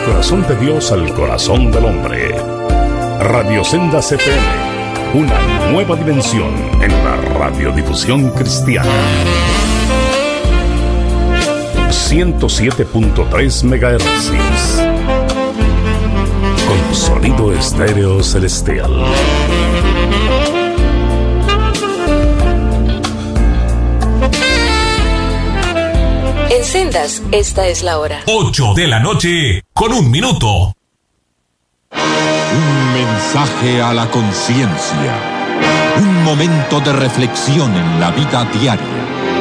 corazón de Dios al corazón del hombre. Radio Sendas FM, una nueva dimensión en la radiodifusión cristiana. 107.3 MHz. Con sonido estéreo celestial. En Sendas, esta es la hora. 8 de la noche, con 1 minuto. Un mensaje a la conciencia. Un momento de reflexión en la vida diaria.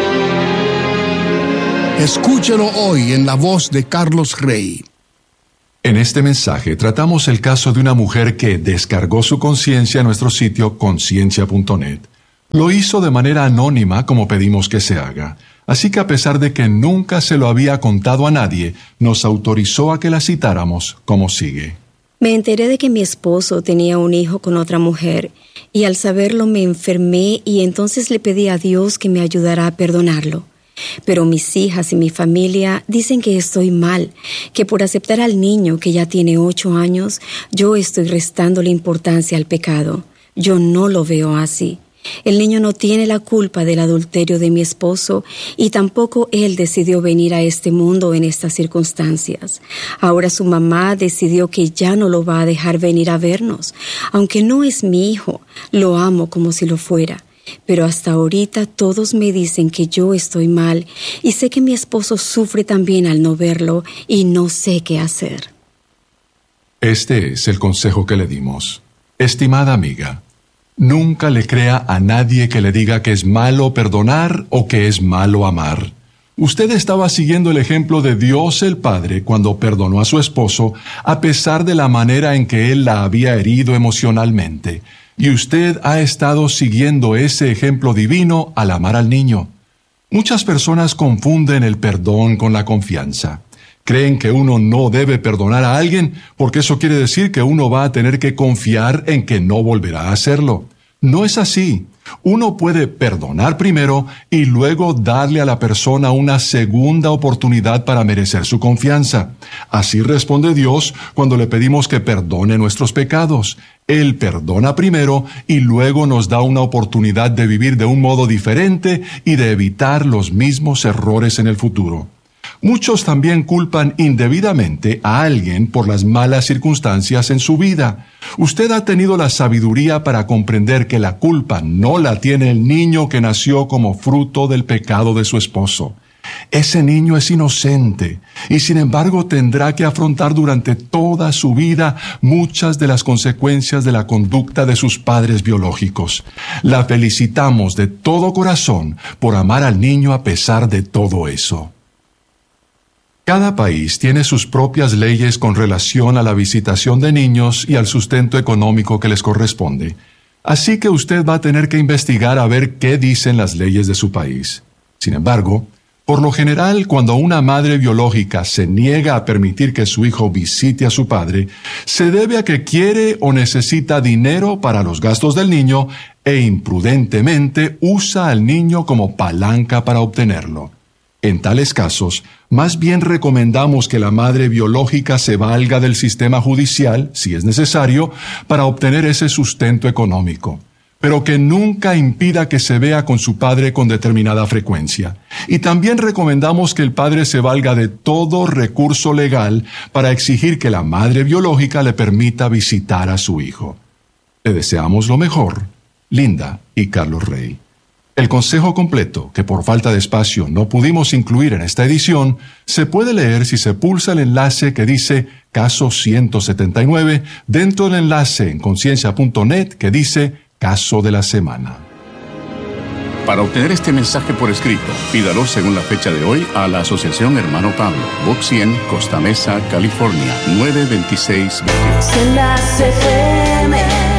Escúchelo hoy en la voz de Carlos Rey. En este mensaje tratamos el caso de una mujer que descargó su conciencia en nuestro sitio conciencia.net. Lo hizo de manera anónima como pedimos que se haga. Así que a pesar de que nunca se lo había contado a nadie, nos autorizó a que la citáramos como sigue. Me enteré de que mi esposo tenía un hijo con otra mujer y al saberlo me enfermé y entonces le pedí a Dios que me ayudara a perdonarlo. Pero mis hijas y mi familia dicen que estoy mal, que por aceptar al niño que ya tiene 8 años, yo estoy restándole importancia al pecado. Yo no lo veo así. El niño no tiene la culpa del adulterio de mi esposo y tampoco él decidió venir a este mundo en estas circunstancias. Ahora su mamá decidió que ya no lo va a dejar venir a vernos. Aunque no es mi hijo, lo amo como si lo fuera. Pero hasta ahorita todos me dicen que yo estoy mal y sé que mi esposo sufre también al no verlo y no sé qué hacer. Este es el consejo que le dimos. Estimada amiga, nunca le crea a nadie que le diga que es malo perdonar o que es malo amar. Usted estaba siguiendo el ejemplo de Dios el Padre cuando perdonó a su esposo, a pesar de la manera en que él la había herido emocionalmente. Y usted ha estado siguiendo ese ejemplo divino al amar al niño. Muchas personas confunden el perdón con la confianza. Creen que uno no debe perdonar a alguien porque eso quiere decir que uno va a tener que confiar en que no volverá a hacerlo. No es así. Uno puede perdonar primero y luego darle a la persona una segunda oportunidad para merecer su confianza. Así responde Dios cuando le pedimos que perdone nuestros pecados. Él perdona primero y luego nos da una oportunidad de vivir de un modo diferente y de evitar los mismos errores en el futuro. Muchos también culpan indebidamente a alguien por las malas circunstancias en su vida. Usted ha tenido la sabiduría para comprender que la culpa no la tiene el niño que nació como fruto del pecado de su esposo. Ese niño es inocente y sin embargo tendrá que afrontar durante toda su vida muchas de las consecuencias de la conducta de sus padres biológicos. La felicitamos de todo corazón por amar al niño a pesar de todo eso. Cada país tiene sus propias leyes con relación a la visitación de niños y al sustento económico que les corresponde. Así que usted va a tener que investigar a ver qué dicen las leyes de su país. Sin embargo, por lo general, cuando una madre biológica se niega a permitir que su hijo visite a su padre, se debe a que quiere o necesita dinero para los gastos del niño e imprudentemente usa al niño como palanca para obtenerlo. En tales casos, más bien recomendamos que la madre biológica se valga del sistema judicial, si es necesario, para obtener ese sustento económico, pero que nunca impida que se vea con su padre con determinada frecuencia. Y también recomendamos que el padre se valga de todo recurso legal para exigir que la madre biológica le permita visitar a su hijo. Le deseamos lo mejor, Linda y Carlos Rey. El consejo completo, que por falta de espacio no pudimos incluir en esta edición, se puede leer si se pulsa el enlace que dice Caso 179 dentro del enlace en conciencia.net que dice Caso de la Semana. Para obtener este mensaje por escrito, pídalo según la fecha de hoy a la Asociación Hermano Pablo, Box 100, Costa Mesa, California, 92628. Sendas FM,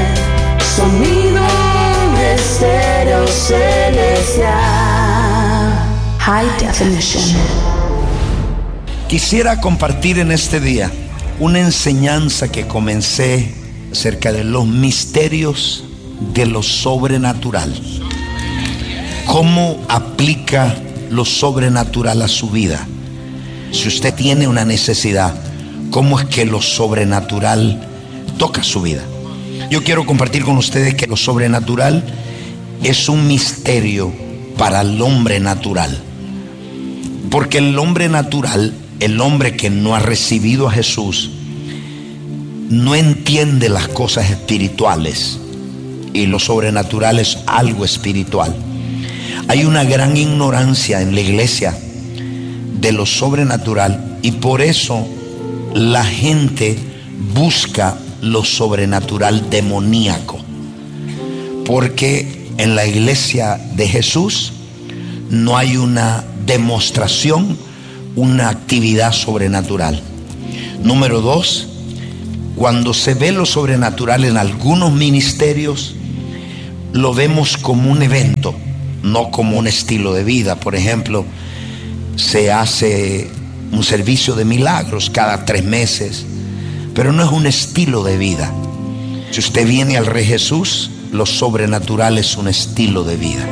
sonido estéreo celestial, High Definition. Quisiera compartir en este día una enseñanza que comencé acerca de los misterios de lo sobrenatural. ¿Cómo aplica lo sobrenatural a su vida? Si usted tiene una necesidad, cómo es que lo sobrenatural toca su vida. Yo quiero compartir con ustedes que lo sobrenatural es un misterio para el hombre natural. Porque el hombre natural, el hombre que no ha recibido a Jesús, no entiende las cosas espirituales, y lo sobrenatural es algo espiritual. Hay una gran ignorancia en la iglesia de lo sobrenatural, y por eso la gente busca lo sobrenatural demoníaco, porque en la iglesia de Jesús no hay una demostración, una actividad sobrenatural. Número 2, cuando se ve lo sobrenatural en algunos ministerios, lo vemos como un evento, no como un estilo de vida. Por ejemplo, se hace un servicio de milagros cada 3 meses, pero no es un estilo de vida. Si usted viene al Rey Jesús, lo sobrenatural es un estilo de vida.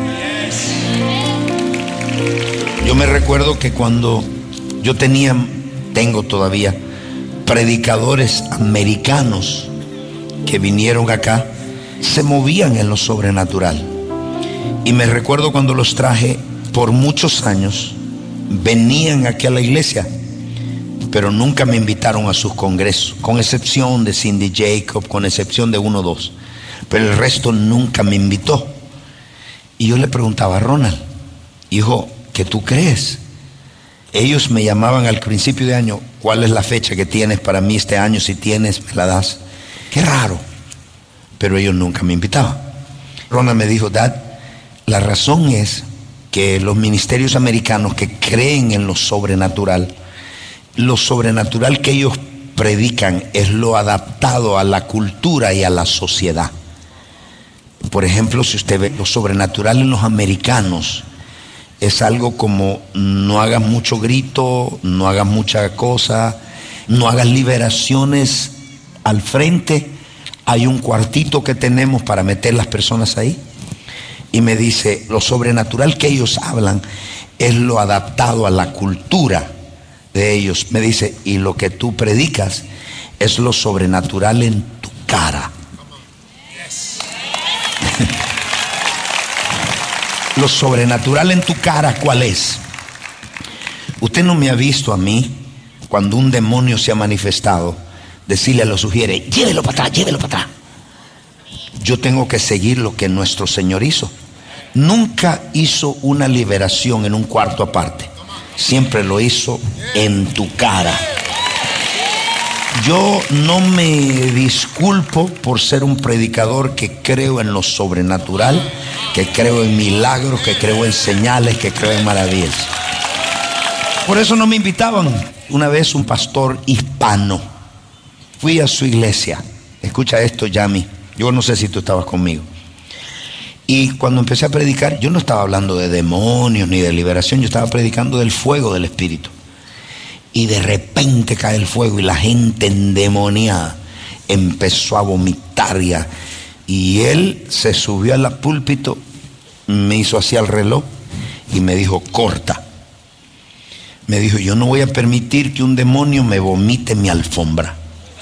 Yo me recuerdo que cuando yo tengo todavía predicadores americanos que vinieron acá, se movían en lo sobrenatural. Y me recuerdo cuando los traje por muchos años, venían aquí a la iglesia, pero nunca me invitaron a sus congresos, con excepción de Cindy Jacob, con excepción de 1 o 2, pero el resto nunca me invitó. Y yo le preguntaba a Ronald, hijo, ¿qué tú crees? Ellos me llamaban al principio de año, ¿cuál es la fecha que tienes para mí este año? Si tienes, me la das. Qué raro, pero ellos nunca me invitaban. Ronald me dijo, Dad, la razón es que los ministerios americanos que creen en lo sobrenatural que ellos predican es lo adaptado a la cultura y a la sociedad. Por ejemplo, si usted ve lo sobrenatural en los americanos, es algo como no hagas mucho grito, no hagas mucha cosa, no hagas liberaciones al frente. Hay un cuartito que tenemos para meter las personas ahí. Y me dice, lo sobrenatural que ellos hablan es lo adaptado a la cultura de ellos. Me dice, y lo que tú predicas es lo sobrenatural en tu cara. Lo sobrenatural en tu cara, ¿cuál es? Usted no me ha visto a mí, cuando un demonio se ha manifestado, decirle a los sugieres, llévelo para atrás, llévelo para atrás. Yo tengo que seguir lo que nuestro Señor hizo. Nunca hizo una liberación en un cuarto aparte, siempre lo hizo en tu cara. Yo no me disculpo por ser un predicador que creo en lo sobrenatural, que creo en milagros, que creo en señales, que creo en maravillas. Por eso no me invitaban. Una vez un pastor hispano, fui a su iglesia. Escucha esto, Yami. Yo no sé si tú estabas conmigo. Y cuando empecé a predicar, yo no estaba hablando de demonios ni de liberación, yo estaba predicando del fuego del Espíritu. Y de repente cae el fuego y la gente endemoniada empezó a vomitar y él se subió al púlpito, me hizo así al reloj y me dijo, corta. Me dijo, yo no voy a permitir que un demonio me vomite mi alfombra.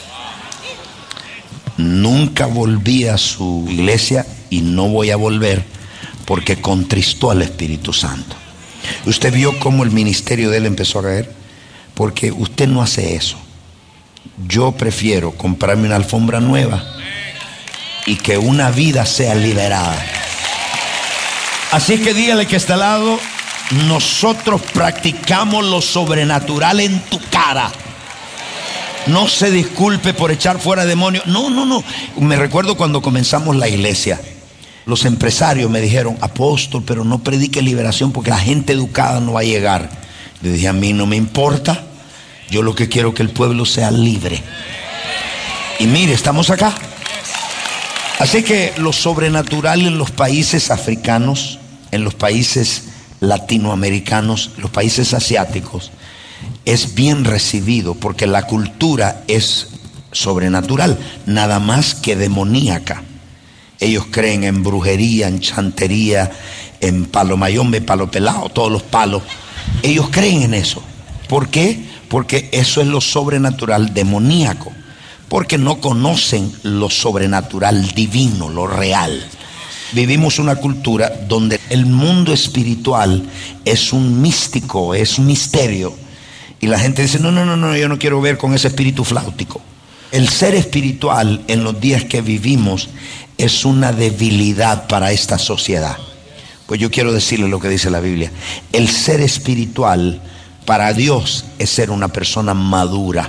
Nunca volví a su iglesia y no voy a volver porque contristó al Espíritu Santo. Usted vio cómo el ministerio de él empezó a caer, porque usted no hace eso. Yo prefiero comprarme una alfombra nueva y que una vida sea liberada. Así que dígale que está al lado, nosotros practicamos lo sobrenatural en tu cara. No se disculpe por echar fuera demonios. No. Me recuerdo cuando comenzamos la iglesia, los empresarios me dijeron, apóstol, pero no predique liberación porque la gente educada no va a llegar. Le dije, a mí no me importa. Yo lo que quiero es que el pueblo sea libre. Y mire, estamos acá. Así que lo sobrenatural en los países africanos, en los países latinoamericanos, los países asiáticos, es bien recibido porque la cultura es sobrenatural, nada más que demoníaca. Ellos creen en brujería, en chantería, en palo mayombe, palo pelado, todos los palos. Ellos creen en eso. ¿Por qué? Porque eso es lo sobrenatural demoníaco. Porque no conocen lo sobrenatural divino, lo real. Vivimos una cultura donde el mundo espiritual es un místico, es un misterio. Y la gente dice, no, yo no quiero ver con ese espíritu flautico. El ser espiritual en los días que vivimos es una debilidad para esta sociedad. Pues yo quiero decirle lo que dice la Biblia. El ser espiritual para Dios es ser una persona madura.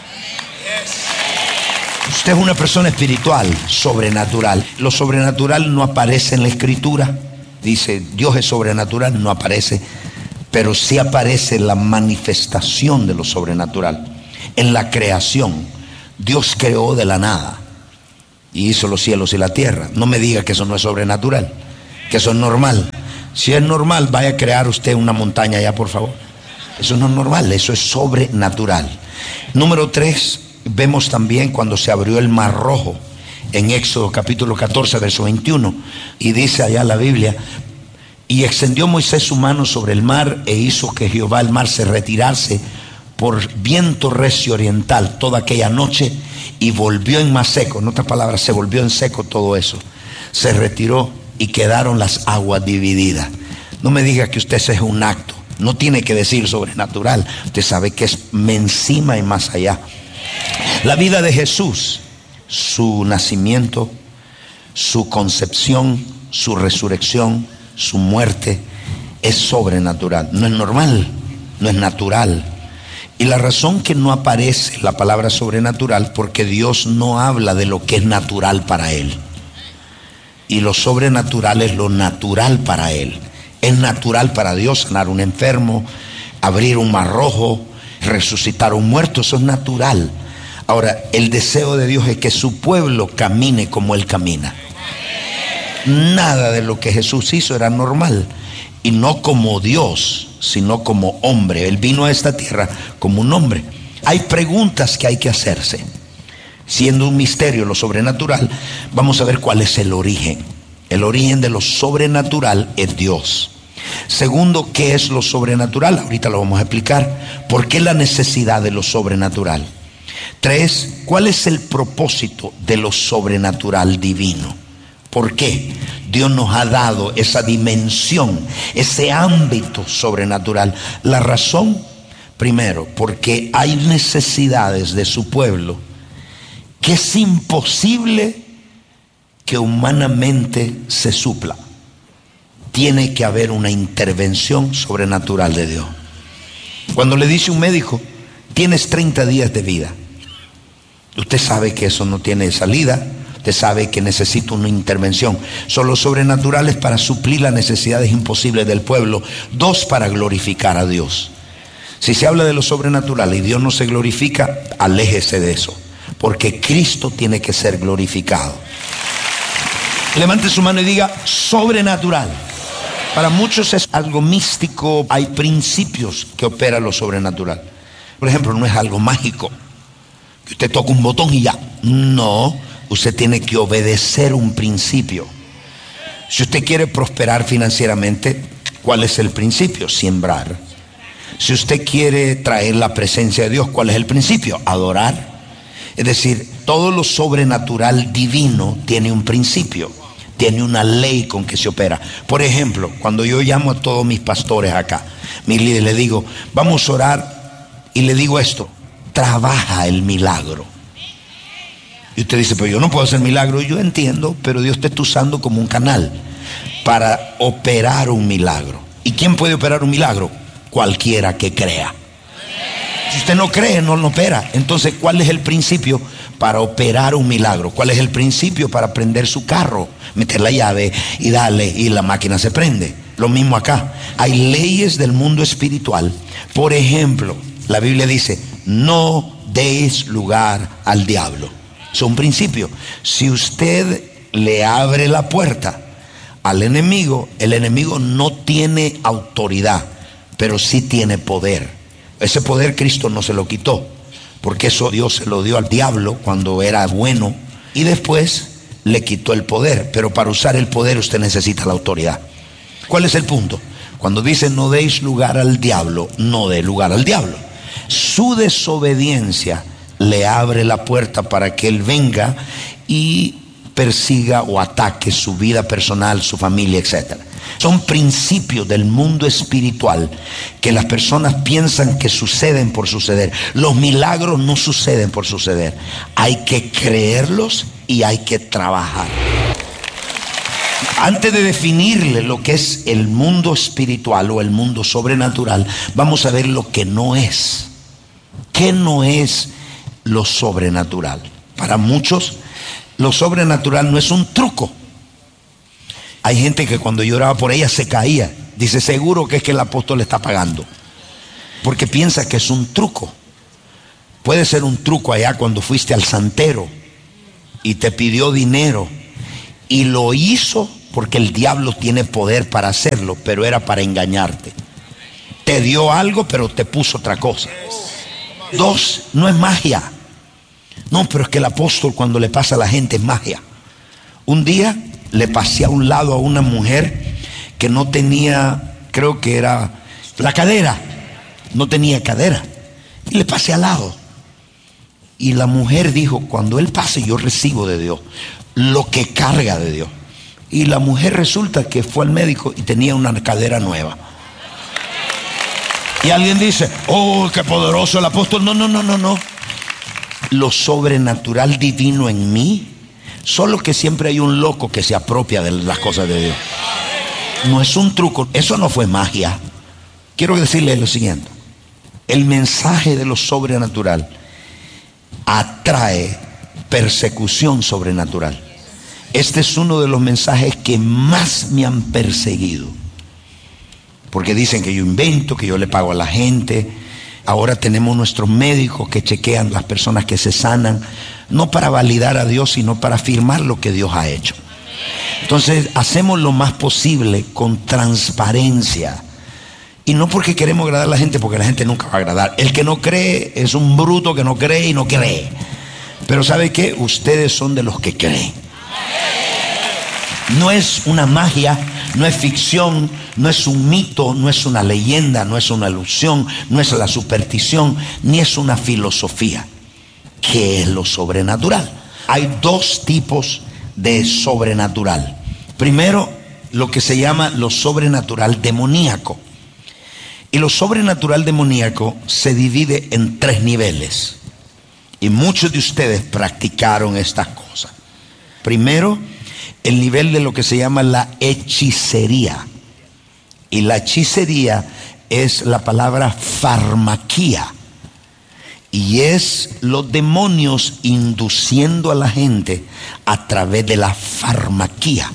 Usted es una persona espiritual, sobrenatural. Lo sobrenatural no aparece en la Escritura. Dice, Dios es sobrenatural, no aparece. Pero sí aparece la manifestación de lo sobrenatural. En la creación, Dios creó de la nada y hizo los cielos y la tierra. No me diga que eso no es sobrenatural, que eso es normal. Si es normal, vaya a crear usted una montaña allá, por favor. Eso no es normal, eso es sobrenatural. Número 3, vemos también cuando se abrió el Mar Rojo en Éxodo capítulo 14, verso 21. Y dice allá la Biblia: y extendió Moisés su mano sobre el mar e hizo que Jehová el mar se retirase por viento recio oriental toda aquella noche, y volvió en más seco. En otras palabras, se volvió en seco todo eso. Se retiró y quedaron las aguas divididas. No me diga que usted ese es un acto. No tiene que decir sobrenatural. Usted sabe que es encima y más allá. La vida de Jesús, su nacimiento, su concepción, su resurrección, su muerte, es sobrenatural. No es normal, no es natural. Y la razón que no aparece la palabra sobrenatural, porque Dios no habla de lo que es natural para Él. Y lo sobrenatural es lo natural para Él. Es natural para Dios sanar un enfermo, abrir un mar rojo, resucitar a un muerto. Eso es natural. Ahora, el deseo de Dios es que su pueblo camine como Él camina. Nada de lo que Jesús hizo era normal. Y no como Dios, sino como hombre. Él vino a esta tierra como un hombre. Hay preguntas que hay que hacerse. Siendo un misterio lo sobrenatural, vamos a ver cuál es el origen. El origen de lo sobrenatural es Dios. Segundo, ¿qué es lo sobrenatural? Ahorita lo vamos a explicar. ¿Por qué la necesidad de lo sobrenatural? 3, ¿cuál es el propósito de lo sobrenatural divino? ¿Por qué Dios nos ha dado esa dimensión, ese ámbito sobrenatural? La razón, primero, porque hay necesidades de su pueblo que es imposible que humanamente se supla. Tiene que haber una intervención sobrenatural de Dios. Cuando le dice un médico, tienes 30 días de vida, usted sabe que eso no tiene salida. Usted sabe que necesita una intervención. Son los sobrenaturales para suplir las necesidades imposibles del pueblo. 2, para glorificar a Dios. Si se habla de lo sobrenatural y Dios no se glorifica, aléjese de eso, porque Cristo tiene que ser glorificado. Levante su mano y diga: sobrenatural. Para muchos es algo místico. Hay principios que operan lo sobrenatural. Por ejemplo, no es algo mágico, que usted toca un botón y ya. No, usted tiene que obedecer un principio. Si usted quiere prosperar financieramente, ¿cuál es el principio? Sembrar. Si usted quiere traer la presencia de Dios, ¿cuál es el principio? Adorar. Es decir, todo lo sobrenatural divino tiene un principio, tiene una ley con que se opera. Por ejemplo, cuando yo llamo a todos mis pastores acá, mis líderes, les digo: vamos a orar, y le digo esto: trabaja el milagro. Y usted dice: pero yo no puedo hacer milagro. Yo entiendo, pero Dios te está usando como un canal para operar un milagro. ¿Y quién puede operar un milagro? Cualquiera que crea. Si usted no cree, no lo opera. Entonces, ¿cuál es el principio para operar un milagro? ¿Cuál es el principio para prender su carro? Meter la llave y darle, y la máquina se prende. Lo mismo acá. Hay leyes del mundo espiritual. Por ejemplo, la Biblia dice: no deis lugar al diablo. Es un principio. Si usted le abre la puerta al enemigo, el enemigo no tiene autoridad, pero sí tiene poder. Ese poder Cristo no se lo quitó, porque eso Dios se lo dio al diablo cuando era bueno, y después le quitó el poder. Pero para usar el poder usted necesita la autoridad. ¿Cuál es el punto? Cuando dice no deis lugar al diablo, no dé lugar al diablo. su desobediencia le abre la puerta para que él venga y persiga o ataque su vida personal, su familia, etc. Son principios del mundo espiritual que las personas piensan que suceden por suceder. Los milagros no suceden por suceder. Hay que creerlos y hay que trabajar. Antes de definirle lo que es el mundo espiritual o el mundo sobrenatural, vamos a ver lo que no es. ¿Qué no es lo sobrenatural? Para muchos, lo sobrenatural no es un truco. Hay gente que cuando yo oraba por ella se caía. Dice, seguro que es que el apóstol le está pagando. Porque piensa que es un truco. Puede ser un truco allá cuando fuiste al santero y te pidió dinero y lo hizo porque el diablo tiene poder para hacerlo, pero era para engañarte. Te dio algo, pero te puso otra cosa. 2, no es magia. No, pero es que el apóstol cuando le pasa a la gente es magia. Un día le pasé a un lado a una mujer que no tenía, creo que era la cadera, no tenía cadera, y le pasé al lado. Y la mujer dijo, cuando él pase yo recibo de Dios lo que carga de Dios. Y la mujer resulta que fue al médico y tenía una cadera nueva. Y alguien dice, oh, qué poderoso el apóstol. No. Lo sobrenatural divino en mí, solo que siempre hay un loco que se apropia de las cosas de Dios. No es un truco, eso no fue magia. Quiero decirle lo siguiente: el mensaje de lo sobrenatural atrae persecución sobrenatural. Este es uno de los mensajes que más me han perseguido, porque dicen que yo invento, que yo le pago a la gente. Ahora tenemos nuestros médicos que chequean las personas que se sanan, no para validar a Dios, sino para afirmar lo que Dios ha hecho. Entonces hacemos lo más posible con transparencia, y no porque queremos agradar a la gente, porque la gente nunca va a agradar. El que no cree es un bruto que no cree y no cree. Pero ¿sabe qué? Ustedes son de los que creen. No es una magia, no es ficción, no es un mito, no es una leyenda, no es una ilusión, no es la superstición, ni es una filosofía. ¿Qué es lo sobrenatural? Hay 2 tipos de sobrenatural. Primero, lo que se llama lo sobrenatural demoníaco. Y lo sobrenatural demoníaco se divide en 3 niveles. Y muchos de ustedes practicaron estas cosas. Primero, el nivel de lo que se llama la hechicería. Y la hechicería es la palabra farmaquía. Y es los demonios induciendo a la gente a través de la farmaquía.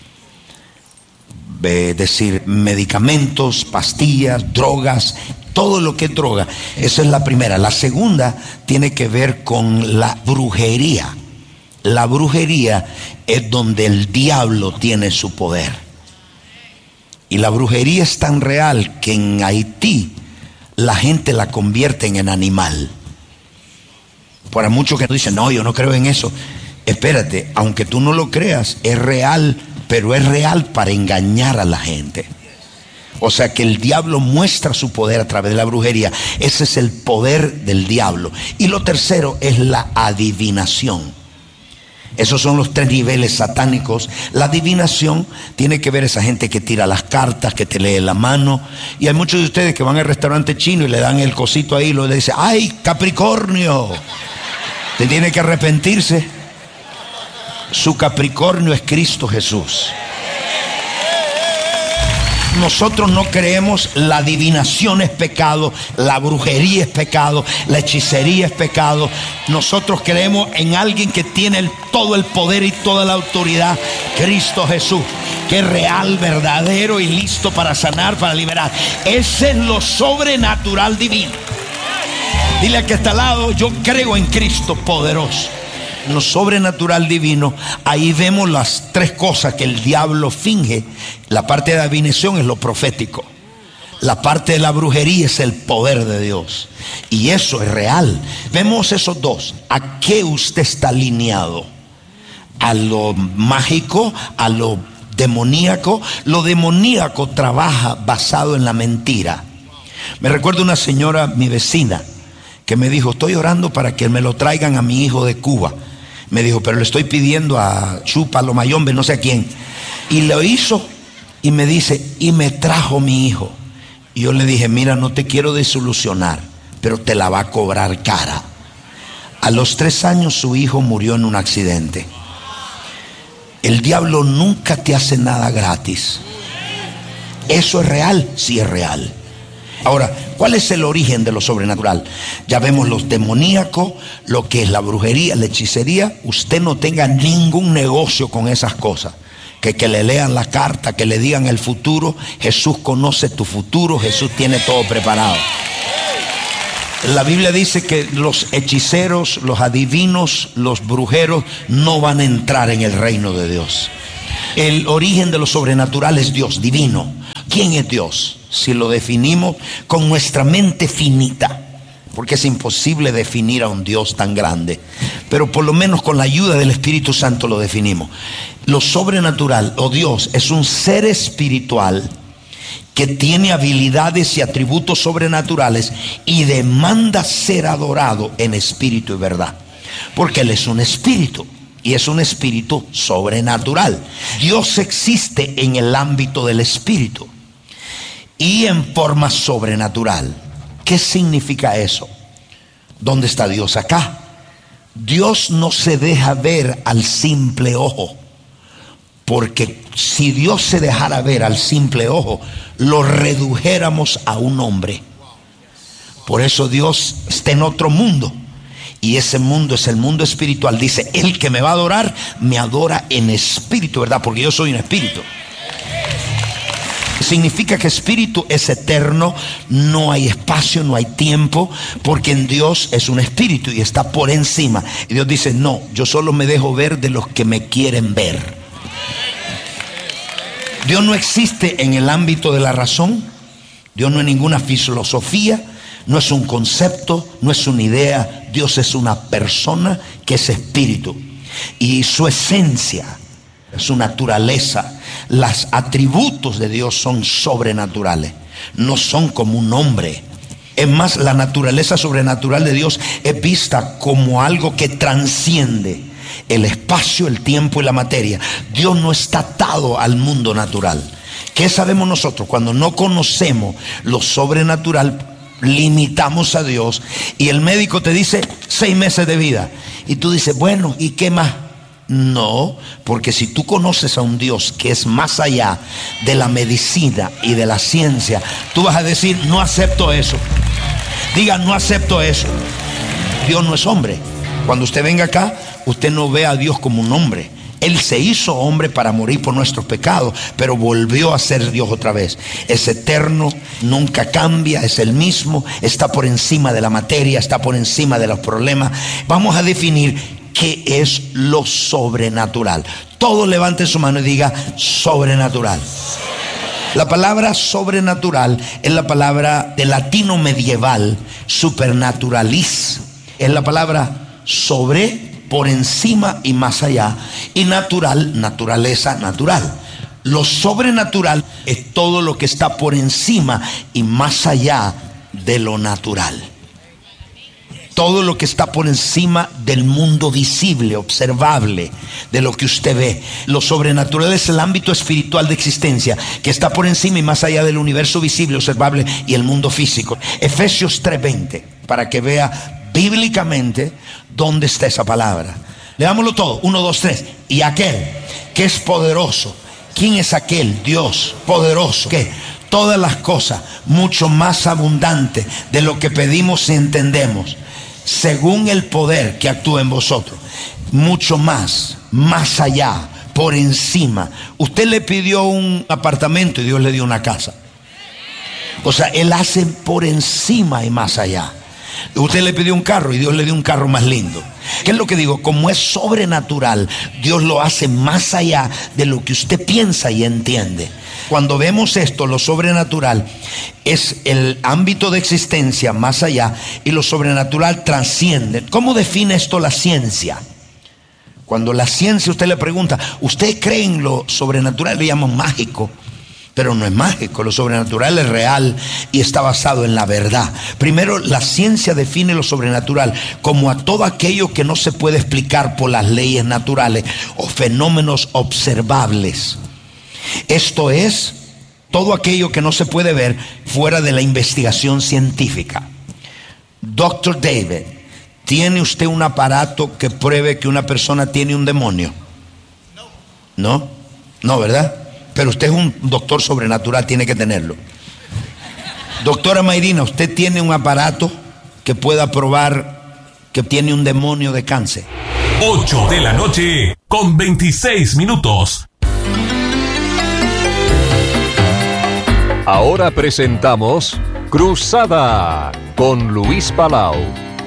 Es decir, medicamentos, pastillas, drogas, todo lo que es droga. Esa es la primera. La segunda tiene que ver con la brujería. La brujería es donde el diablo tiene su poder. Y la brujería es tan real que en Haití la gente la convierten en animal. Para muchos que dicen, no, yo no creo en eso. Espérate, aunque tú no lo creas, es real, pero es real para engañar a la gente. O sea que el diablo muestra su poder a través de la brujería. Ese es el poder del diablo. Y lo tercero es la adivinación. Esos son los 3 niveles satánicos. La adivinación tiene que ver esa gente que tira las cartas, que te lee la mano. Y hay muchos de ustedes que van al restaurante chino y le dan el cosito ahí y le dicen, ¡ay, Capricornio! Te tiene que arrepentirse. Su Capricornio es Cristo Jesús. Nosotros no creemos, la adivinación es pecado, la brujería es pecado, la hechicería es pecado. Nosotros creemos en alguien que tiene todo el poder y toda la autoridad, Cristo Jesús, que es real, verdadero y listo para sanar, para liberar. Ese es lo sobrenatural divino. Dile al que está al lado, yo creo en Cristo poderoso. Lo sobrenatural divino, ahí vemos las 3 cosas que el diablo finge. La parte de la adivinación es lo profético. La parte de la brujería es el poder de Dios. Y eso es real. Vemos esos 2. ¿A qué usted está alineado? ¿A lo mágico? ¿A lo demoníaco? Lo demoníaco trabaja basado en la mentira. Me recuerdo una señora, mi vecina, que me dijo, estoy orando para que me lo traigan a mi hijo de Cuba. Me dijo, pero le estoy pidiendo a Chúpalo Mayombe, no sé a quién. Y lo hizo y me dice, y me trajo mi hijo. Y yo le dije, mira, no te quiero desilusionar, pero te la va a cobrar cara. A los 3 años su hijo murió en un accidente. El diablo nunca te hace nada gratis. ¿Eso es real? Sí, es real. Ahora, ¿cuál es el origen de lo sobrenatural? Ya vemos los demoníacos, lo que es la brujería, la hechicería. Usted no tenga ningún negocio con esas cosas. Que le lean la carta, que le digan el futuro. Jesús conoce tu futuro, Jesús tiene todo preparado. La Biblia dice que los hechiceros, los adivinos, los brujeros no van a entrar en el reino de Dios. El origen de lo sobrenatural es Dios, divino. ¿Quién es Dios? Si lo definimos con nuestra mente finita, porque es imposible definir a un Dios tan grande, pero por lo menos con la ayuda del Espíritu Santo lo definimos. Lo sobrenatural o Dios es un ser espiritual que tiene habilidades y atributos sobrenaturales y demanda ser adorado en espíritu y verdad, porque Él es un espíritu y es un espíritu sobrenatural. Dios existe en el ámbito del espíritu y en forma sobrenatural. ¿Qué significa eso? ¿Dónde está Dios? Acá. Dios no se deja ver al simple ojo, porque si Dios se dejara ver al simple ojo, lo redujéramos a un hombre. Por eso Dios está en otro mundo, y ese mundo es el mundo espiritual. Dice, el que me va a adorar, me adora en espíritu, ¿verdad? Porque yo soy un espíritu. Significa que espíritu es eterno, no hay espacio, no hay tiempo, porque en Dios es un espíritu y está por encima. Y Dios dice, no, yo solo me dejo ver de los que me quieren ver. Dios no existe en el ámbito de la razón. Dios no es ninguna filosofía, no es un concepto, no es una idea. Dios es una persona que es espíritu, y su esencia, su naturaleza, los atributos de Dios son sobrenaturales, no son como un hombre. Es más, la naturaleza sobrenatural de Dios es vista como algo que trasciende el espacio, el tiempo y la materia. Dios no está atado al mundo natural. ¿Qué sabemos nosotros? Cuando no conocemos lo sobrenatural, limitamos a Dios, y el médico te dice 6 meses de vida, y tú dices, bueno, ¿y qué más? No, porque si tú conoces a un Dios que es más allá de la medicina y de la ciencia, tú vas a decir, no acepto eso. Diga, no acepto eso. Dios no es hombre. Cuando usted venga acá, usted no ve a Dios como un hombre. Él se hizo hombre para morir por nuestros pecados, pero volvió a ser Dios otra vez. Es eterno, nunca cambia, es el mismo, está por encima de la materia, está por encima de los problemas. Vamos a definir qué es lo sobrenatural. Todos levanten su mano y diga, sobrenatural. La palabra sobrenatural es la palabra del latino medieval, supernaturalis. Es la palabra sobre, por encima y más allá, y natural, naturaleza, natural. Lo sobrenatural es todo lo que está por encima y más allá de lo natural. Todo lo que está por encima del mundo visible, observable, de lo que usted ve. Lo sobrenatural es el ámbito espiritual de existencia, que está por encima y más allá del universo visible, observable y el mundo físico. Efesios 3:20, para que vea bíblicamente dónde está esa palabra. Leámoslo todo, 1, 2, 3. Y aquel que es poderoso. ¿Quién es aquel? Dios poderoso. ¿Qué? Todas las cosas, mucho más abundante de lo que pedimos y entendemos, según el poder que actúa en vosotros. Mucho más, más allá, por encima. Usted le pidió un apartamento y Dios le dio una casa. O sea, Él hace por encima y más allá. Usted le pidió un carro y Dios le dio un carro más lindo. ¿Qué es lo que digo? Como es sobrenatural, Dios lo hace más allá de lo que usted piensa y entiende. Cuando vemos esto, lo sobrenatural es el ámbito de existencia más allá, y lo sobrenatural trasciende. ¿Cómo define esto la ciencia? Cuando la ciencia, usted le pregunta, ¿usted cree en lo sobrenatural? Le llaman mágico. pero no es mágico. Lo sobrenatural es real y está basado en la verdad. Primero, la ciencia define lo sobrenatural como a todo aquello que no se puede explicar por las leyes naturales o fenómenos observables. Esto es, todo aquello que no se puede ver fuera de la investigación científica. Dr. David, ¿tiene usted un aparato que pruebe que una persona tiene un demonio? No, no, ¿verdad? Pero usted es un doctor sobrenatural, tiene que tenerlo. Doctora Mayrina, ¿usted tiene un aparato que pueda probar que tiene un demonio de cáncer? 8 de la noche con 26 minutos. Ahora presentamos Cruzada con Luis Palau.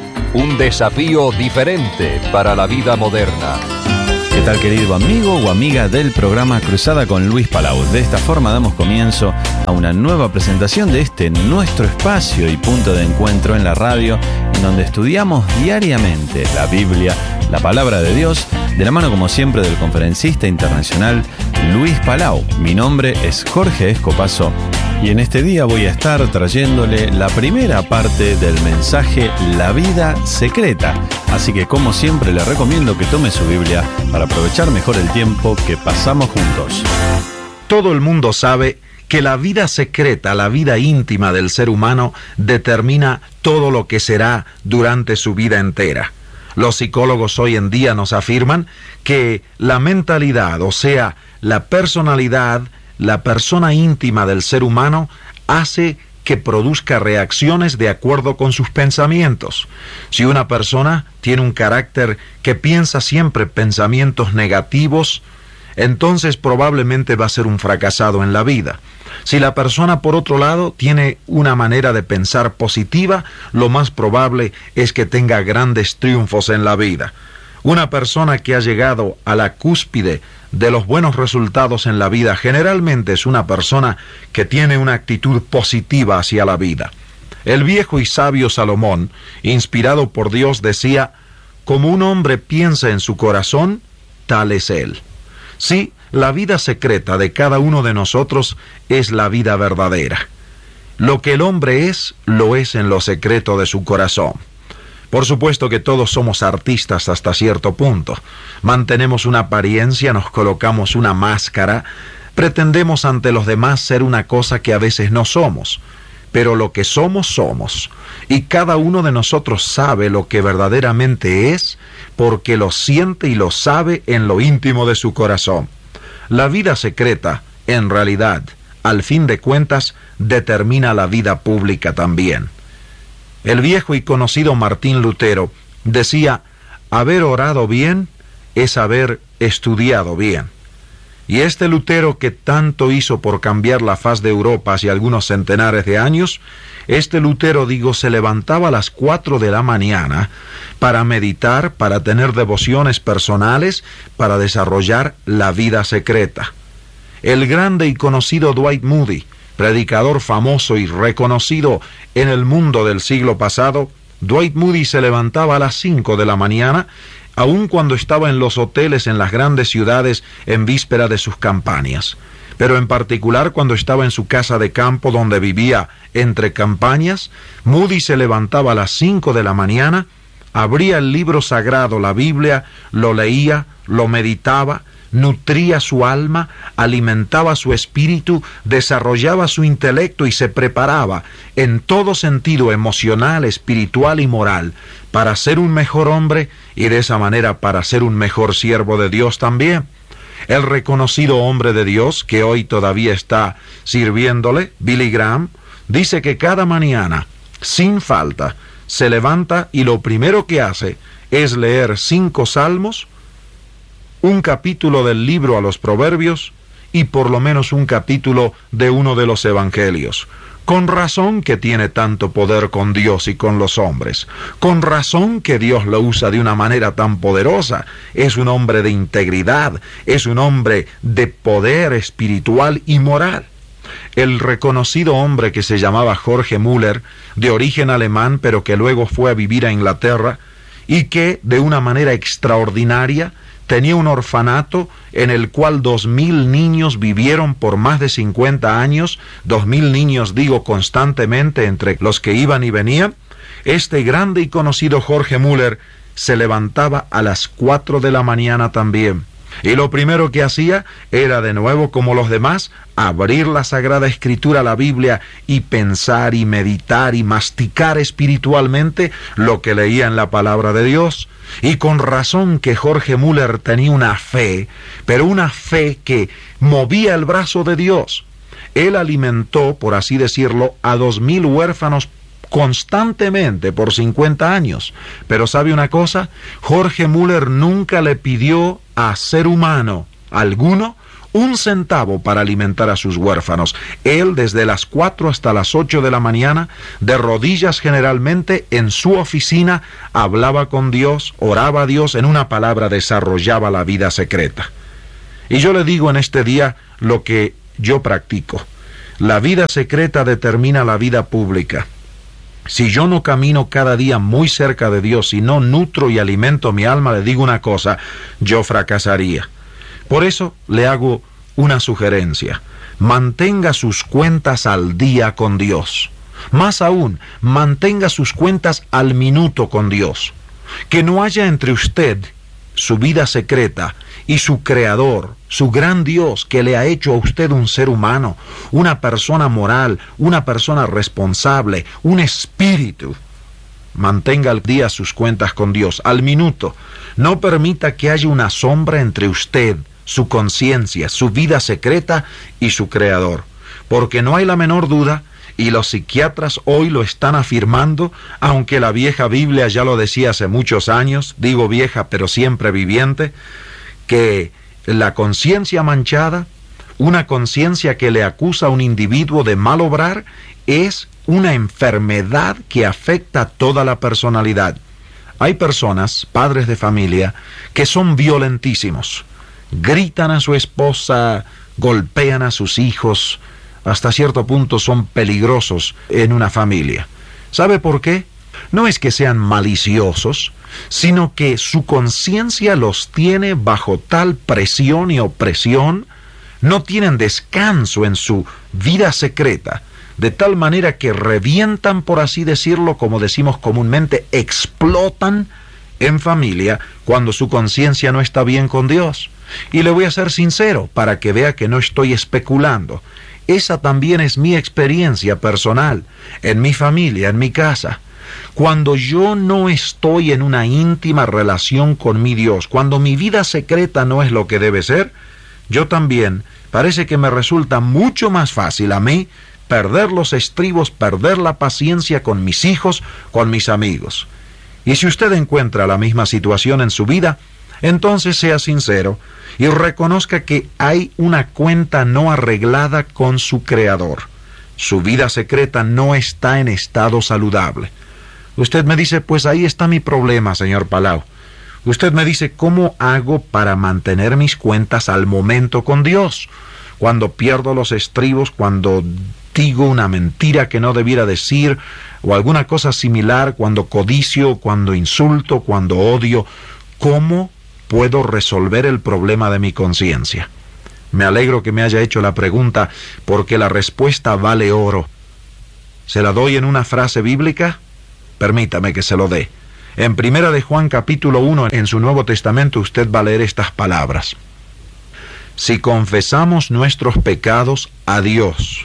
Un desafío diferente para la vida moderna. ¿Qué tal, querido amigo o amiga del programa Cruzada con Luis Palau? De esta forma damos comienzo a una nueva presentación de este nuestro espacio y punto de encuentro en la radio, en donde estudiamos diariamente la Biblia, la palabra de Dios, de la mano como siempre del conferencista internacional Luis Palau. Mi nombre es Jorge Escopazo y en este día voy a estar trayéndole la primera parte del mensaje La Vida Secreta. Así que como siempre le recomiendo que tome su Biblia para aprovechar mejor el tiempo que pasamos juntos. Todo el mundo sabe que la vida secreta, la vida íntima del ser humano, determina todo lo que será durante su vida entera. Los psicólogos hoy en día nos afirman que la mentalidad, o sea, la personalidad, la persona íntima del ser humano, hace que produzca reacciones de acuerdo con sus pensamientos. Si una persona tiene un carácter que piensa siempre pensamientos negativos, entonces probablemente va a ser un fracasado en la vida. Si la persona, por otro lado, tiene una manera de pensar positiva, lo más probable es que tenga grandes triunfos en la vida. Una persona que ha llegado a la cúspide de los buenos resultados en la vida generalmente es una persona que tiene una actitud positiva hacia la vida. El viejo y sabio Salomón, inspirado por Dios, decía: como un hombre piensa en su corazón, tal es él. Sí, la vida secreta de cada uno de nosotros es la vida verdadera. Lo que el hombre es, lo es en lo secreto de su corazón. Por supuesto que todos somos artistas hasta cierto punto. Mantenemos una apariencia, nos colocamos una máscara, pretendemos ante los demás ser una cosa que a veces no somos. Pero lo que somos, somos. Y cada uno de nosotros sabe lo que verdaderamente es, porque lo siente y lo sabe en lo íntimo de su corazón. La vida secreta, en realidad, al fin de cuentas, determina la vida pública también. El viejo y conocido Martín Lutero decía: haber orado bien es haber estudiado bien. Y este Lutero, que tanto hizo por cambiar la faz de Europa hace algunos centenares de años, este Lutero, se levantaba a las 4 de la mañana para meditar, para tener devociones personales, para desarrollar la vida secreta. El grande y conocido Dwight Moody, predicador famoso y reconocido en el mundo del siglo pasado, Dwight Moody se levantaba a las 5 de la mañana, aun cuando estaba en los hoteles en las grandes ciudades en víspera de sus campañas. Pero en particular cuando estaba en su casa de campo donde vivía entre campañas, Moody se levantaba a las 5 de la mañana, abría el libro sagrado, la Biblia, lo leía, lo meditaba, nutría su alma, alimentaba su espíritu, desarrollaba su intelecto y se preparaba en todo sentido emocional, espiritual y moral para ser un mejor hombre y de esa manera para ser un mejor siervo de Dios también. El reconocido hombre de Dios que hoy todavía está sirviéndole, Billy Graham, dice que cada mañana, sin falta, se levanta y lo primero que hace es leer 5 salmos, un capítulo del libro a los Proverbios y por lo menos un capítulo de uno de los Evangelios. Con razón que tiene tanto poder con Dios y con los hombres. Con razón que Dios lo usa de una manera tan poderosa. Es un hombre de integridad, es un hombre de poder espiritual y moral. El reconocido hombre que se llamaba Jorge Müller, de origen alemán pero que luego fue a vivir a Inglaterra, y que de una manera extraordinaria tenía un orfanato en el cual 2,000 niños vivieron por más de 50 años, 2,000 niños, digo, constantemente entre los que iban y venían. Este grande y conocido Jorge Müller se levantaba a las 4 de la mañana también. Y lo primero que hacía era, de nuevo como los demás, abrir la Sagrada Escritura, la Biblia, y pensar y meditar y masticar espiritualmente lo que leía en la palabra de Dios. Y con razón que Jorge Müller tenía una fe, pero una fe que movía el brazo de Dios. Él alimentó, por así decirlo, a 2,000 huérfanos constantemente por 50 años. Pero ¿sabe una cosa? Jorge Müller nunca le pidió a ser humano alguno un centavo para alimentar a sus huérfanos. Él, desde las 4 hasta las 8 de la mañana, de rodillas generalmente, en su oficina, hablaba con Dios, oraba a Dios, en una palabra, desarrollaba la vida secreta. Y yo le digo en este día lo que yo practico. La vida secreta determina la vida pública. Si yo no camino cada día muy cerca de Dios, si no nutro y alimento mi alma, le digo una cosa, yo fracasaría. Por eso le hago una sugerencia. Mantenga sus cuentas al día con Dios. Más aún, mantenga sus cuentas al minuto con Dios. Que no haya entre usted, su vida secreta, y su Creador, su gran Dios, que le ha hecho a usted un ser humano, una persona moral, una persona responsable, un espíritu. Mantenga al día sus cuentas con Dios, al minuto. No permita que haya una sombra entre usted, su conciencia, su vida secreta y su Creador. Porque no hay la menor duda, y los psiquiatras hoy lo están afirmando, aunque la vieja Biblia ya lo decía hace muchos años, digo vieja pero siempre viviente, que la conciencia manchada, una conciencia que le acusa a un individuo de mal obrar, es una enfermedad que afecta a toda la personalidad. Hay personas, padres de familia, que son violentísimos. Gritan a su esposa, golpean a sus hijos, hasta cierto punto son peligrosos en una familia. ¿Sabe por qué? No es que sean maliciosos, sino que su conciencia los tiene bajo tal presión y opresión, no tienen descanso en su vida secreta, de tal manera que revientan, por así decirlo, como decimos comúnmente, explotan en familia cuando su conciencia no está bien con Dios. Y le voy a ser sincero, para que vea que no estoy especulando. Esa también es mi experiencia personal, en mi familia, en mi casa. Cuando yo no estoy en una íntima relación con mi Dios, cuando mi vida secreta no es lo que debe ser, yo también parece que me resulta mucho más fácil a mí perder los estribos, perder la paciencia con mis hijos, con mis amigos. Y si usted encuentra la misma situación en su vida, entonces sea sincero y reconozca que hay una cuenta no arreglada con su Creador. Su vida secreta no está en estado saludable. Usted me dice, pues ahí está mi problema, señor Palau. Usted me dice, ¿cómo hago para mantener mis cuentas al momento con Dios? Cuando pierdo los estribos, cuando digo una mentira que no debiera decir, o alguna cosa similar, cuando codicio, cuando insulto, cuando odio, ¿cómo puedo resolver el problema de mi conciencia? Me alegro que me haya hecho la pregunta, porque la respuesta vale oro. ¿Se la doy en una frase bíblica? Permítame que se lo dé. En 1 de Juan capítulo 1, en su Nuevo Testamento, usted va a leer estas palabras. Si confesamos nuestros pecados a Dios,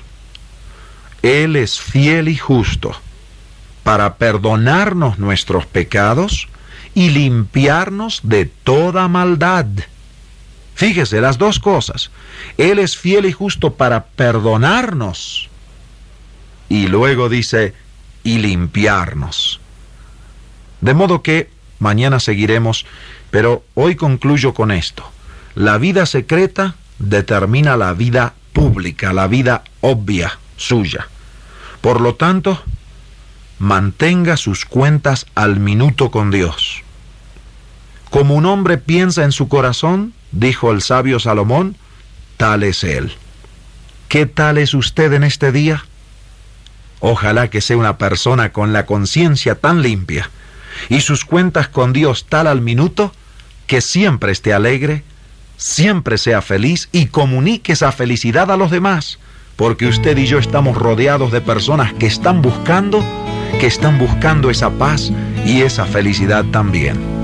Él es fiel y justo para perdonarnos nuestros pecados y limpiarnos de toda maldad. Fíjese, las dos cosas. Él es fiel y justo para perdonarnos. Y luego dice, y limpiarnos. De modo que mañana seguiremos, pero hoy concluyo con esto. La vida secreta determina la vida pública, la vida obvia suya. Por lo tanto, mantenga sus cuentas al minuto con Dios. Como un hombre piensa en su corazón, dijo el sabio Salomón, tal es él. ¿Qué tal es usted en este día? Ojalá que sea una persona con la conciencia tan limpia y sus cuentas con Dios tal al minuto que siempre esté alegre, siempre sea feliz y comunique esa felicidad a los demás, porque usted y yo estamos rodeados de personas que están buscando esa paz y esa felicidad también.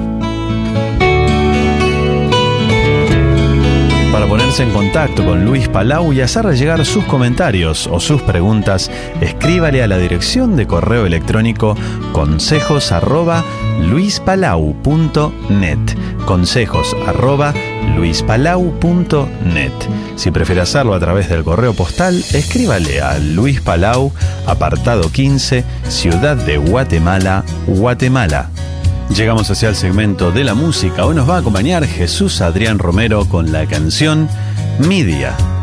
Para ponerse en contacto con Luis Palau y hacerle llegar sus comentarios o sus preguntas, escríbale a la dirección de correo electrónico consejos@luispalau.net. consejos@luispalau.net. Si prefiere hacerlo a través del correo postal, escríbale a Luis Palau, apartado 15, Ciudad de Guatemala, Guatemala. Llegamos hacia el segmento de la música. Hoy nos va a acompañar Jesús Adrián Romero con la canción Mi Día.